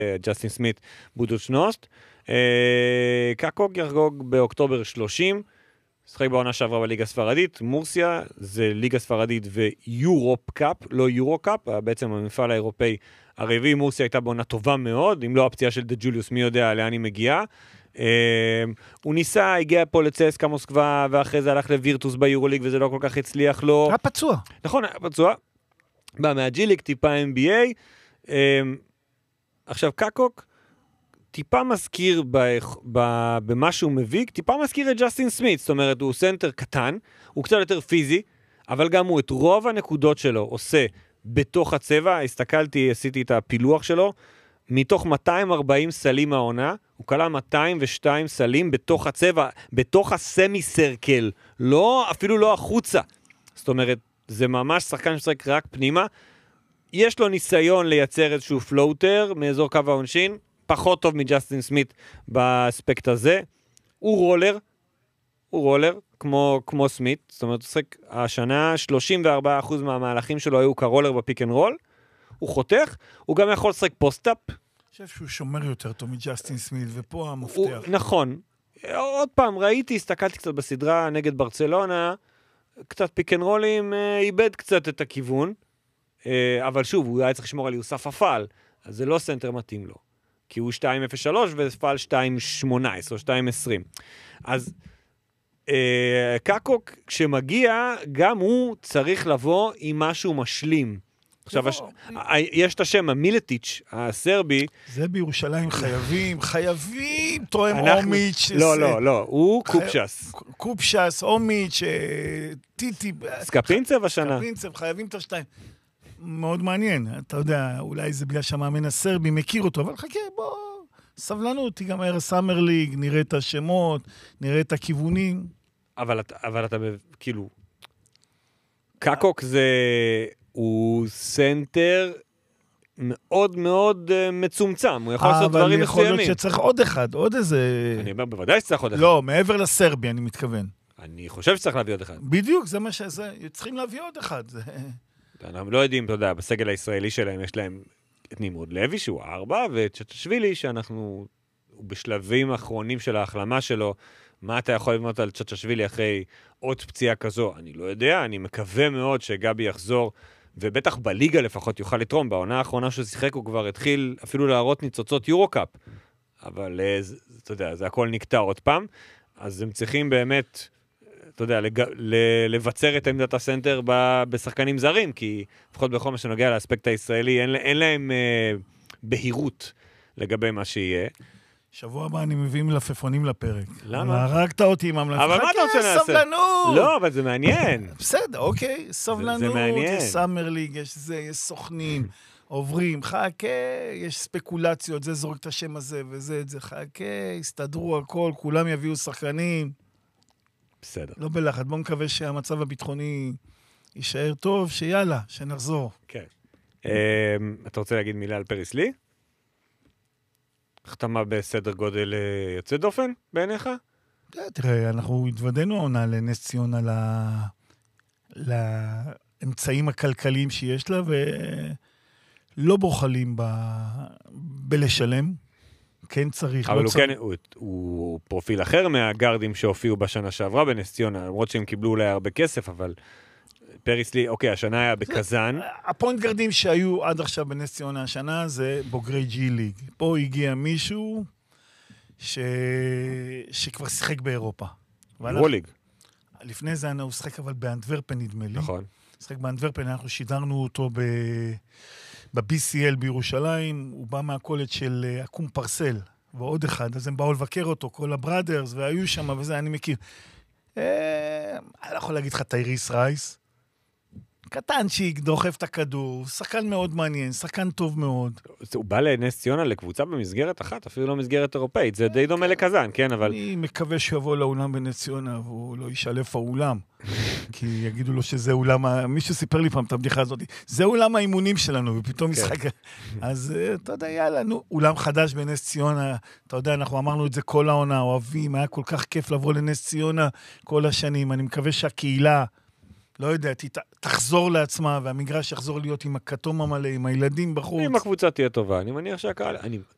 ג'סטין סמית בודוש נוסט. קקוק יחגוג באוקטובר 30, שחק בעונה שעברה בליגה הספרדית, מורסיה זה ליגה ספרדית ויורופ קאפ, לא יורו קאפ, בעצם המפעל האירופאי הרביעי. מורסיה הייתה בעונה טובה מאוד, אם לא הפציעה של דה ג'וליוס, מי יודע לאן היא מגיעה. הוא ניסה, הגיע פה לצסקה מוסקבה, ואחרי זה הלך לווירטוס ביורוליג, וזה לא כל כך הצליח לו. היה פצוע. נכון, היה פצוע. בא מהג'יליק, טיפה NBA. עכשיו, קקוק, טיפה מזכיר במה שהוא מביא, טיפה מזכיר את ג'סטין סמית, זאת אומרת, הוא סנטר קטן, הוא קצת יותר פיזי, אבל גם הוא את רוב הנקודות שלו עושה בתוך הצבע. הסתכלתי, עשיתי את הפילוח שלו, מתוך 240 סלים העונה, הוא קלה 202 סלים בתוך הצבע, בתוך הסמי סרקל, לא, אפילו לא החוצה. זאת אומרת, זה ממש שחקן ששחק רק פנימה. יש לו ניסיון לייצר איזשהו פלוטר מאזור קו העונשין, פחות טוב מג'סטין סמית באספקט הזה. הוא רולר, כמו סמית, זאת אומרת, השנה 34% מהמהלכים שלו היו כרולר בפיק אנד רול, הוא חותך, הוא גם יכול לשחק פוסט-אפ. אני חושב שהוא שומר יותר טוב מג'סטין סמית, ופה המפתח. נכון. עוד פעם, הסתכלתי קצת בסדרה נגד ברצלונה, קצת פיק אנד רולים, איבד קצת את הכיוון, אבל שוב, הוא היה צריך לשמור על יוסף אפל, אז זה לא סנטר מתאים לו, כי הוא 2.03 ופל 2.18 או 2.20. אז קקוק, כשמגיע, גם הוא צריך לבוא עם משהו משלים. עכשיו, יש את השם, המילטיץ', הסרבי. זה בירושלים חייבים, תואם אומיץ'. לא, הוא קופשס. קופשס, אומיץ', טיטי. סקפינצב השנה. סקפינצב, חייבים את השתיים. מאוד מעניין, אתה יודע, אולי זה בגלל שהמאמן הסרבי מכיר אותו, אבל חכה, בוא, סבלנות, תיגמר סאמר ליג, נראה את השמות, נראה את הכיוונים. אבל אתה כאילו, קקוק הוא סנטר מאוד מאוד מצומצם, הוא יכול לעשות דברים מסוימים. אבל יכול להיות שצריך עוד אחד, עוד איזה... אני אומר, בוודאי שצריך עוד אחד. לא, מעבר לסרבי, אני מתכוון. אני חושב שצריך להביא עוד אחד. בדיוק, זה מה שזה, צריכים להביא עוד אחד. אנחנו לא יודעים, אתה יודע, בסגל הישראלי שלהם יש להם את נמרוד לוי, שהוא 4, ואת צ'צ'שווילי, שאנחנו בשלבים האחרונים של ההחלמה שלו. מה אתה יכול לבנות על צ'צ'שווילי אחרי עוד פציעה כזו? אני לא יודע, אני מקווה מאוד שגבי יחזור, ובטח בליגה לפחות יוכל לתרום. בעונה האחרונה שהוא שיחק הוא כבר התחיל אפילו להראות ניצוצות יורו-קאפ, אבל אתה יודע, זה הכל נקטע עוד פעם, אז הם צריכים באמת, אתה יודע, לבצר את עמדת הסנטר בשחקנים זרים, כי לפחות בכל מה שנוגע לאספקט הישראלי, אין להם בהירות לגבי מה שיהיה. שבוע הבא אני מביא מלפפונים לפרק. למה? הרגת אותי עם המלפפונים. אבל מה אתה רוצה נעשה? סבלנות. לא, אבל זה מעניין. בסדר, אוקיי. סבלנות. זה מעניין. יש סאמר ליג, יש סוכנים, עוברים, חכה, יש ספקולציות, זה זורק את השם הזה וזה, חכה, הסתדרו הכל, כולם יביאו שחקנים. בסדר. לא בלחץ, בוא מקווה שהמצב הביטחוני יישאר טוב, שיאללה, שנחזור. כן. אתה רוצה להגיד מילה על פריסלי? החתמה בסדר גודל יוצא דופן בעיניך? תראה, אנחנו התוודענו העונה לנס ציונה לאמצעים הכלכליים שיש לה, ולא בוחלים בלשלם. כן צריך. אבל הוא פרופיל אחר מהגרדים שהופיעו בשנה שעברה בנס ציונה, למרות שהם קיבלו אולי הרבה כסף, אבל פריסלי, אוקיי, השנה היה בקזן. הפוינט גרדים שהיו עד עכשיו בנס ציונה השנה זה בוגרי ג'י ליג. פה הגיע מישהו שכבר שיחק באירופה. יורוליג. לפני זה הוא שיחק אבל באנטוורפן נדמה לי. נכון. שיחק באנטוורפן, אנחנו שידרנו אותו ב-BCL בירושלים, הוא בא מהקולג' של אקום פרסל, ועוד אחד, אז הם באו לבקר אותו, כל הבראדרס, והיו שם וזה, אני מכיר. אני לא יכול להגיד לך טייריס רייס, קטנצ'יק, דוחף את הכדור, שחקן מאוד מעניין, שחקן טוב מאוד. הוא בא לנס ציונה לקבוצה במסגרת אחת, אפילו לא מסגרת אירופאית, זה די דומה לקזן, כן, אבל... אני מקווה שיבוא לאולם בנס ציונה, והוא לא ישלף האולם, כי יגידו לו שזה אולם, מישהו סיפר לי פעם את הבדיחה הזאת, זה אולם האימונים שלנו, ופתאום משחק... אז אתה יודע, יאללה, נו, אולם חדש בנס ציונה, אתה יודע, אנחנו אמרנו את זה כל העונה, אוהבים, היה כל כך כיף לבוא לנס ציונה כל השנים, אני מקווה שהקהילה לא יודע, תחזור לעצמה, והמגרש יחזור להיות עם הכתום המלא, עם הילדים בחוץ. אם הקבוצה תהיה טובה, אני מניח